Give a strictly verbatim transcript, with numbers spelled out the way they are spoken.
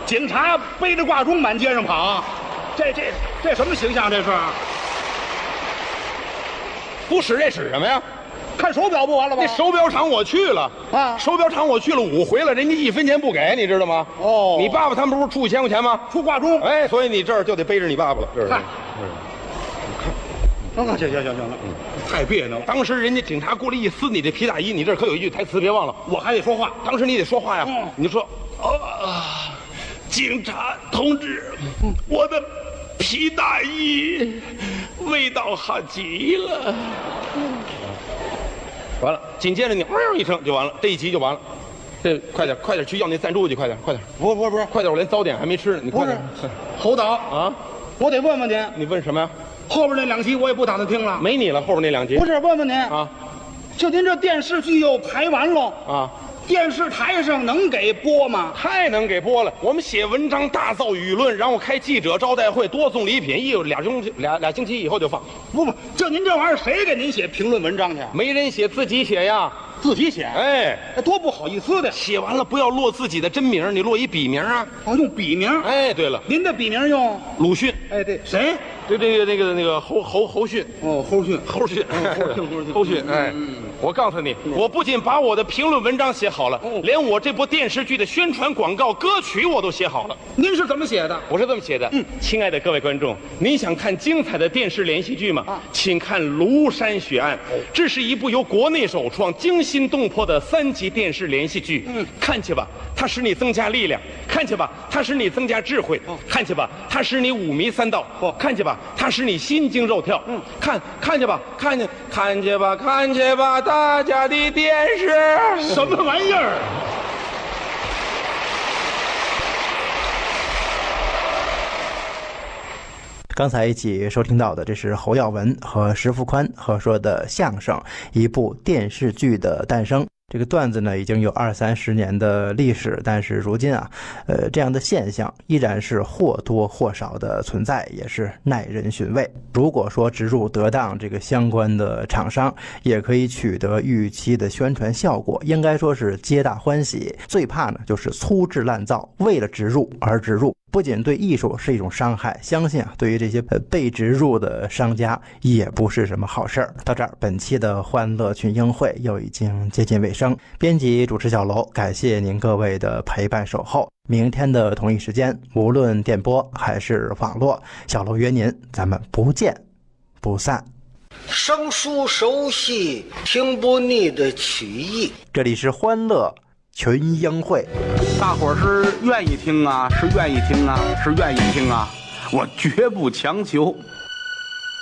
警察背着挂钟满街上跑，这这这什么形象？这是？ 不使这使什么呀？ 看手表不完了吧？ 那手表厂我去了啊， 手表厂我去了五回了，人家一分钱不给，你知道吗？ 哦， 你爸爸他们不是出一千块钱吗？ 出挂钟， 哎，所以你这儿就得背着你爸爸了，这是。 看，你看，啊，行行行行了，嗯，太别扭了。 当时人家警察过来一撕你这皮大衣，你这儿可有一句台词，别忘了， 我还得说话。 当时你得说话呀， 嗯， 你就说，啊，警察同志，嗯，我的皮大衣味道好极了。完了，紧接着你喵一声就完了，这一集就完了。这快点，快点去要那赞助去，快点，快点！ 不不不是， 快点，我连早点还没吃呢，你快点。 侯导啊， 我得问问您， 你问什么呀？ 后边那两集我也不打算听了， 没你了，后边那两集。 不是，问问您啊， 就您这电视剧又排完喽啊。 电视台上能给播吗？ 太能给播了！我们写文章大造舆论，然后开记者招待会，多送礼品，一有俩星期俩俩星期以后就放。 不不，就您这玩意儿，谁给您写评论文章去？ 没人写，自己写呀， 自己写。 哎， 那多不好意思的。 写完了不要落自己的真名，你落一笔名啊。 哦，用笔名。 哎，对了， 您的笔名用鲁迅。 哎，对，谁？ 对这个那个那个侯侯侯迅。 哦，侯迅， 侯迅， 侯迅，侯迅， 侯迅。哎，我告诉你，我不仅把我的评论文章写好了，连我这部电视剧的宣传广告歌曲我都写好了。 您是怎么写的？ 我是这么写的。嗯，亲爱的各位观众，您想看精彩的电视连续剧吗？啊，请看《庐山血案》，这是一部由国内首创、惊心动魄的三集电视连续剧。嗯，看去吧，它使你增加力量；看去吧，它使你增加智慧；看去吧，它使你五迷三道；看去吧，它使你心惊肉跳。嗯，看看去吧，看去看去吧，看去吧，大家的电视什么玩意儿？ 刚才一起收听到的，这是侯耀文和石富宽合说的相声《一部电视剧的诞生》。这个段子呢，已经有二三十年的历史，但是如今啊，呃，这样的现象依然是或多或少的存在，也是耐人寻味。如果说植入得当，这个相关的厂商也可以取得预期的宣传效果，应该说是皆大欢喜。最怕呢，就是粗制滥造，为了植入而植入。不仅对艺术是一种伤害，相信啊，对于这些被植入的商家也不是什么好事儿。到这儿，本期的欢乐群英会又已经接近尾声。编辑主持小楼，感谢您各位的陪伴守候。明天的同一时间，无论电波还是网络，小楼约您，咱们不见不散。 生疏熟悉，听不腻的曲艺。 这里是欢乐群英会， 大伙儿是愿意听啊，是愿意听啊，是愿意听啊，我绝不强求。